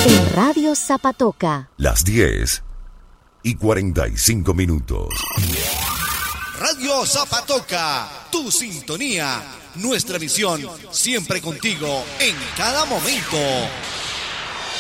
En Radio Zapatoca. Las 10:45. Radio Zapatoca, tu sintonía, nuestra misión, siempre contigo, en cada momento.